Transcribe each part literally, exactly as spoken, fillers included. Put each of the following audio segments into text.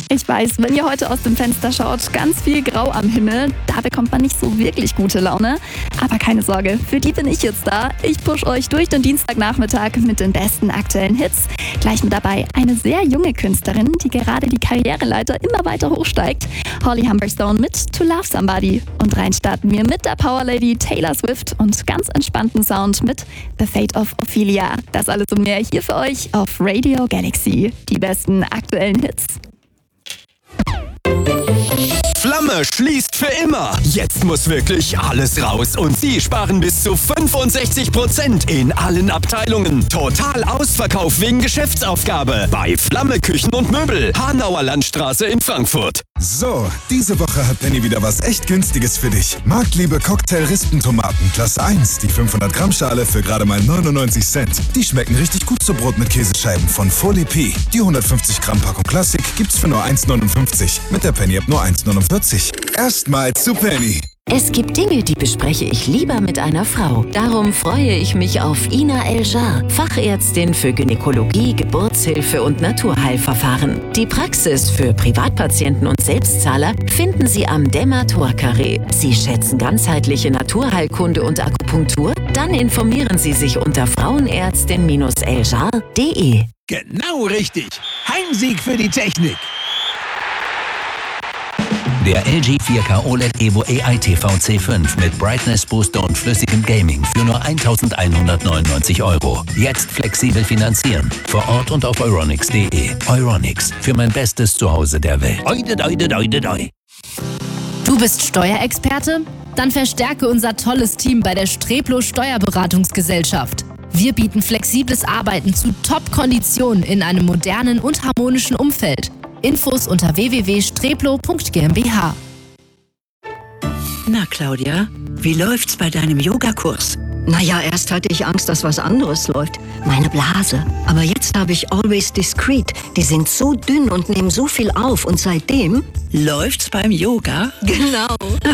Ich weiß, wenn ihr heute aus dem Fenster schaut, ganz viel Grau am Himmel, da bekommt man nicht so wirklich gute Laune. Aber keine Sorge, für die bin ich jetzt da. Ich push euch durch den Dienstagnachmittag mit den besten aktuellen Hits. Gleich mit dabei eine sehr junge Künstlerin, die gerade die Karriereleiter immer weiter hochsteigt. Holly Humberstone mit To Love Somebody. Und rein starten wir mit der Powerlady Taylor Swift und ganz entspannten Sound mit The Fate of Ophelia. Das alles und mehr hier für euch auf Radio Galaxy. Die besten aktuellen Hits. Flamme schließt für immer. Jetzt muss wirklich alles raus und Sie sparen bis zu fünfundsechzig Prozent in allen Abteilungen. Total Ausverkauf wegen Geschäftsaufgabe bei Flamme Küchen und Möbel, Hanauer Landstraße in Frankfurt. So, diese Woche hat Penny wieder was echt Günstiges für dich. Marktliebe Cocktail-Rispentomaten Klasse eins, die fünfhundert Gramm Schale für gerade mal neunundneunzig Cent. Die schmecken richtig gut zu Brot mit Käsescheiben von Folie P. Die hundertfünfzig Gramm Packung Klassik gibt's für nur eins neunundfünfzig. Mit der Penny App nur eins neunundvierzig. Erstmal zu Penny. Es gibt Dinge, die bespreche ich lieber mit einer Frau. Darum freue ich mich auf Ina El-Jar, Fachärztin für Gynäkologie, Geburtshilfe und Naturheilverfahren. Die Praxis für Privatpatienten und Selbstzahler finden Sie am Demator-Carré. Sie schätzen ganzheitliche Naturheilkunde und Akupunktur? Dann informieren Sie sich unter frauenärztin eljar punkt de. Genau richtig. Heimsieg für die Technik. Der L G vier K O L E D Evo A I T V C fünf mit Brightness Booster und flüssigem Gaming für nur eintausendeinhundertneunundneunzig Euro. Jetzt flexibel finanzieren. Vor Ort und auf euronics punkt de. Euronics, für mein bestes Zuhause der Welt. Oide, oide, oide, oide. Du bist Steuerexperte? Dann verstärke unser tolles Team bei der Streplo Steuerberatungsgesellschaft. Wir bieten flexibles Arbeiten zu Top-Konditionen in einem modernen und harmonischen Umfeld. Infos unter w w w punkt streplo punkt g m b h. Na, Claudia, wie läuft's bei deinem Yogakurs? Naja, erst hatte ich Angst, dass was anderes läuft. Meine Blase. Aber jetzt habe ich Always Discreet. Die sind so dünn und nehmen so viel auf. Und seitdem... Läuft's beim Yoga? Genau.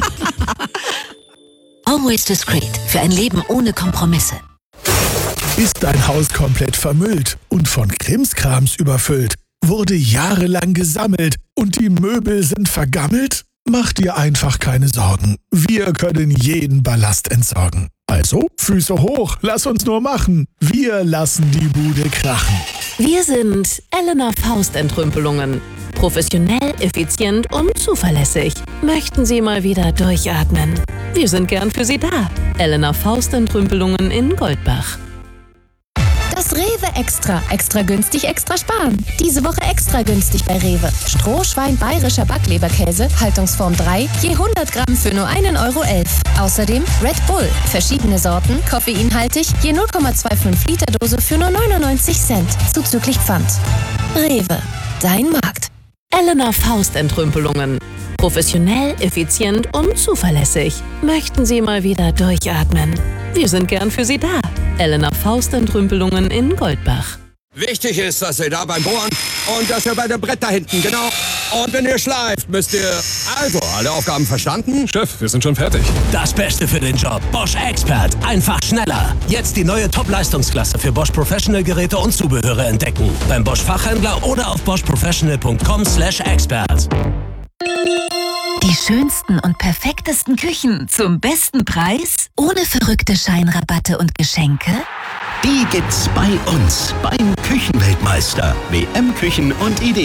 Always Discreet. Für ein Leben ohne Kompromisse. Ist dein Haus komplett vermüllt und von Krimskrams überfüllt? Wurde jahrelang gesammelt und die Möbel sind vergammelt? Mach dir einfach keine Sorgen. Wir können jeden Ballast entsorgen. Also, Füße hoch, lass uns nur machen. Wir lassen die Bude krachen. Wir sind Elena Faust Entrümpelungen. Professionell, effizient und zuverlässig. Möchten Sie mal wieder durchatmen? Wir sind gern für Sie da. Elena Faust Entrümpelungen in Goldbach. Das Rewe Extra. Extra günstig, extra sparen. Diese Woche extra günstig bei Rewe. Strohschwein bayerischer Backleberkäse, Haltungsform drei, je hundert Gramm für nur einen Euro elf. Außerdem Red Bull, verschiedene Sorten, koffeinhaltig, je null Komma fünfundzwanzig Liter Dose für nur neunundneunzig Cent, zuzüglich Pfand. Rewe, dein Markt. Elena Faust Entrümpelungen. Professionell, effizient und zuverlässig. Möchten Sie mal wieder durchatmen? Wir sind gern für Sie da. Elena Faust Entrümpelungen in Goldbach. Wichtig ist, dass ihr da beim Bohren und dass ihr bei dem Brett da hinten, genau. Und wenn ihr schleift, müsst ihr... Also, alle Aufgaben verstanden? Chef, wir sind schon fertig. Das Beste für den Job. Bosch Expert. Einfach schneller. Jetzt die neue Top-Leistungsklasse für Bosch Professional Geräte und Zubehöre entdecken. Beim Bosch Fachhändler oder auf bosch professional punkt com slash expert. Die schönsten und perfektesten Küchen zum besten Preis? Ohne verrückte Scheinrabatte und Geschenke? Die gibt's bei uns beim Küchenweltmeister. W M Küchen und Ideen.